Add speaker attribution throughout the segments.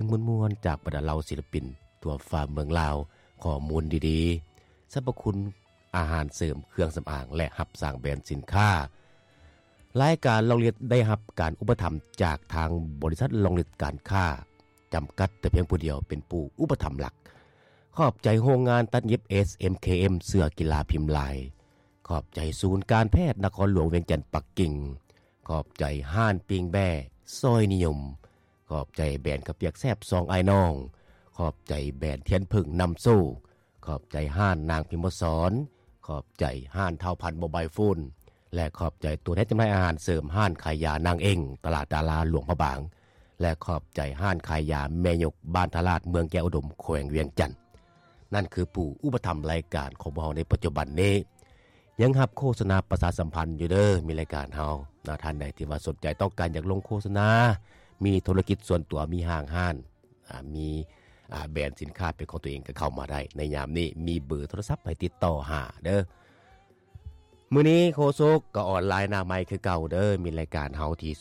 Speaker 1: ม่วนๆจากบรรดาเหล่าศิลปินทั่วฟ้าเมืองลาวข้อมูลดีๆสรรพคุณอาหารเสริมเครื่องสำอางและหับสร้างแบรนด์สินค้ารายการลองเรียนได้รับการอุปถัมภ์จากทางบริษัทลองเรียนการค้าจำกัดแต่เพียงผู้เดียวเป็นผู้อุปถัมภ์หลักขอบใจโรงงานตัดเย็บ SMKM เสื้อกีฬาพิมพ์ลายขอบใจศูนย์การแพทย์นครหลวงเวียงจันทน์ปักกิ่งขอบใจห้านปิงแบ่ซอยนิยมขอบใจแบรนด์กระเปียกแซบซองไอ้น้องขอบใจแบรนด์เทียนผึ่งนำโซ่ขอบใจห้านนางพิมพ์สอนขอบใจห้านเท่าพันโมบายโฟนและขอบใจตัวแทนจำหน่ายอาหารเสริมห้านขายยานางเองตลาดดาราหลวงพระบางและขอบใจห้านขายยาแม่ยกบ้านตลาดเมืองแก้วอุดมแขวงเวียงจันทน์นั่นคือผู้อุปถัมภ์รายการของเราในปัจจุบันนี้ยังรับโฆษณาประชาสัมพันธ์อยู่เด้อมีรายการเฮาท่านใดที่ว่าสนใจต้องการอยากลงโฆษณามีธุรกิจส่วนตัวมีห้างมีแบรนด์สินค้าเป็นของตัวเองก็เข้ามาได้ในยามนี้มีเบอร์โทรศัพท์ให้ติดต่อหาเด้อมื้อนี้โคโซกก็ออนไลน์หน้าใหม่คือเก่าเด้อมีรายการเฮาที่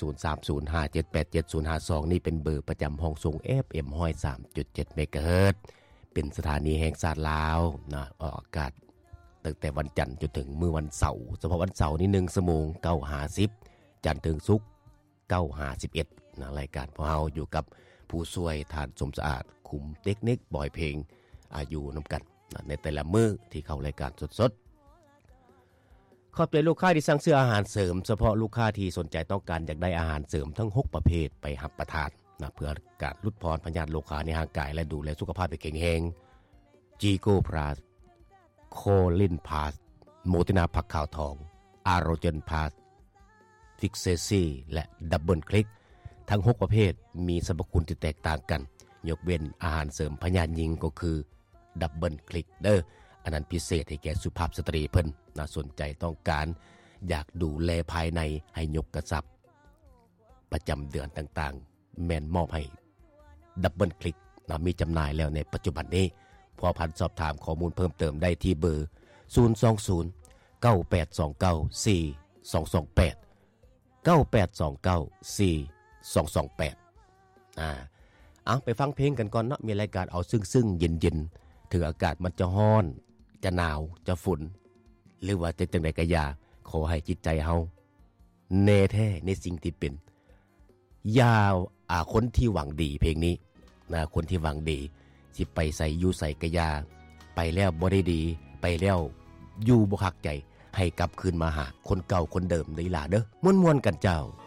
Speaker 1: 0305787052นี่เป็นเบอร์ประจำห้องส่ง FM 103.7 เมกะเฮิรตซ์เป็นสถานีแห่งชาติลาวนะออกอากาศตั้งแต่วันจันทร์จนถึงมื้อวันเสาร์เฉพาะวันเสาร์นี่1ชั่วโมง9:50จันทร์ถึงศุกร์9:51นะรายการพวกเฮาอยู่กับผู้ช่วยทานสมสะอาดคุมเทคนิคบอยเพลงอยู่นำกันในแต่ละมื้อที่เข้ารายการสดๆขอบใจลูกค้าที่สั่งซื้ออาหารเสริมเฉพาะลูกค้าที่สนใจต้องการอยากได้อาหารเสริมทั้ง6ประเภทไปรับประทานนะเพื่อการลดพรพยาธิโรคในร่างกายและดูแลสุขภาพให้แข็งแรงจีโกพลัสโคลินพาสโมตินาผักขาวทองอาโรเจนพาสฟิกเซซีและดับเบิลคลิกทั้ง6ประเภทมีสรรพคุณที่แตกต่างกันยกเว้นอาหารเสริมพญาหญิงก็คือดับเบิลคลิกเด้ออันนั้นพิเศษให้แก่สุภาพสตรีเพิ่นน่าสนใจต้องการอยากดูแลภายในให้ยกกระชับประจำเดือนต่างๆแม่นมอบให้ดับเบิลคลิกมีจำหน่ายแล้วในปัจจุบันนี้พอพันสอบถามข้อมูลเพิ่มเติมได้ที่เบอร์020 9829 4228 9829 4228เอาไปฟังเพลงกันก่อนเนาะมีรายการเอาซึ่งเย็นๆถึงอากาศมันจะร้อนจะหนาวจะฝุ่นหรือว่าจะจังได๋ก็อย่าขอให้จิตใจเฮาแน่แท้ในสิ่งที่เป็นยาวคนที่หวังดีเพลงนี้นะคนที่หวังดีสิไปใส่อยู่ใส่กะยาไปแล้วบ่ได้ดีไปแล้วอยู่บ่คักใจให้กลับคืนมาหาคนเก่าคนเดิมได้ล่ะเด้อม่วนๆกันเจ้า